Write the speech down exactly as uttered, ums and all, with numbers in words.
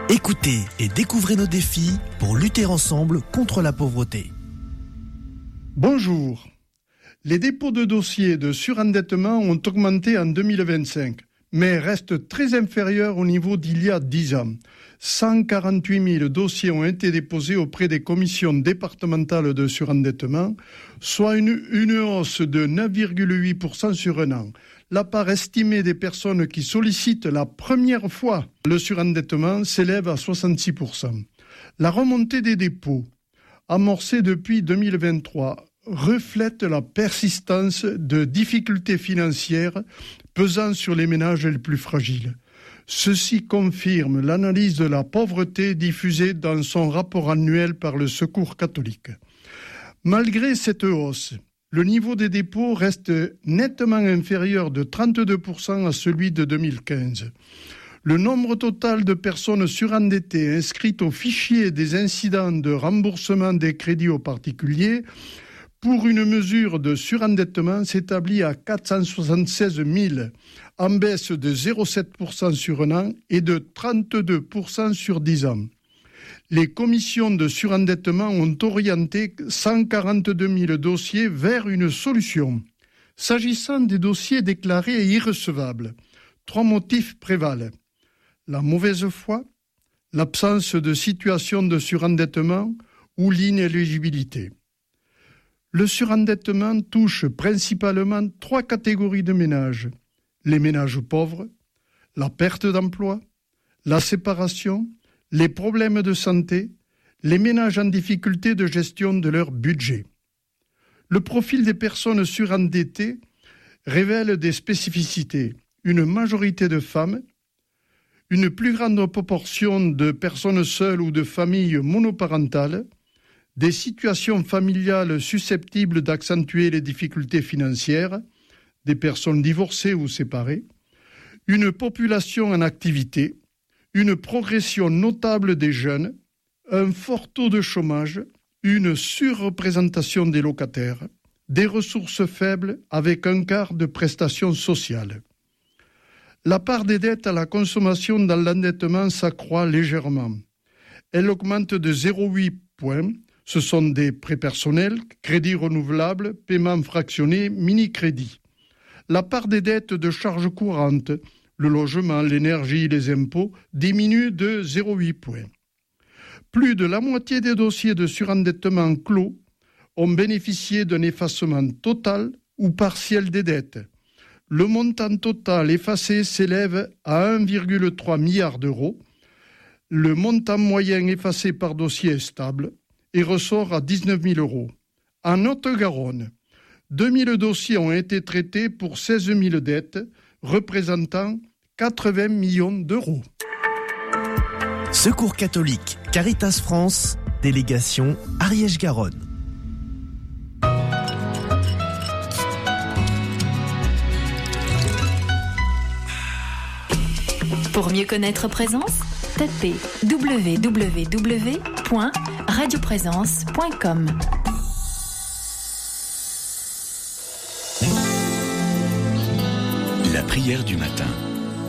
Écoutez et découvrez nos défis pour lutter ensemble contre la pauvreté. Bonjour. Les dépôts de dossiers de surendettement ont augmenté en deux mille vingt-cinq, mais restent très inférieurs au niveau d'il y a dix ans. cent quarante-huit mille dossiers ont été déposés auprès des commissions départementales de surendettement, soit une, une hausse de neuf virgule huit pour cent sur un an. La part estimée des personnes qui sollicitent la première fois le surendettement s'élève à soixante-six pour cent. La remontée des dépôts, amorcée depuis deux mille vingt-trois, reflète la persistance de difficultés financières pesant sur les ménages les plus fragiles. Ceci confirme l'analyse de la pauvreté diffusée dans son rapport annuel par le Secours catholique. Malgré cette hausse, le niveau des dépôts reste nettement inférieur de trente-deux pour cent à celui de deux mille quinze. Le nombre total de personnes surendettées inscrites au fichier des incidents de remboursement des crédits aux particuliers pour une mesure de surendettement s'établit à quatre cent soixante-seize mille, en baisse de zéro virgule sept pour cent sur un an et de trente-deux pour cent sur dix ans. Les commissions de surendettement ont orienté cent quarante-deux mille dossiers vers une solution. S'agissant des dossiers déclarés irrecevables, trois motifs prévalent. La mauvaise foi, l'absence de situation de surendettement ou l'inéligibilité. Le surendettement touche principalement trois catégories de ménages. Les ménages pauvres, la perte d'emploi, la séparation, les problèmes de santé, les ménages en difficulté de gestion de leur budget. Le profil des personnes surendettées révèle des spécificités. Une majorité de femmes, une plus grande proportion de personnes seules ou de familles monoparentales, des situations familiales susceptibles d'accentuer les difficultés financières, des personnes divorcées ou séparées, une population en activité, une progression notable des jeunes, un fort taux de chômage, une surreprésentation des locataires, des ressources faibles avec un quart de prestations sociales. La part des dettes à la consommation dans l'endettement s'accroît légèrement. Elle augmente de zéro virgule huit points. Ce sont des prêts personnels, crédits renouvelables, paiements fractionnés, mini-crédits. La part des dettes de charges courantes, le logement, l'énergie, les impôts, diminue de zéro virgule huit points. Plus de la moitié des dossiers de surendettement clos ont bénéficié d'un effacement total ou partiel des dettes. Le montant total effacé s'élève à un virgule trois milliard d'euros. Le montant moyen effacé par dossier est stable et ressort à dix-neuf mille euros. En Haute-Garonne, deux mille dossiers ont été traités pour seize mille dettes, représentant quatre-vingts millions d'euros. Secours catholique, Caritas France, délégation Ariège-Garonne. Pour mieux connaître Présence, tapez w w w point radio présence point com. La prière du matin.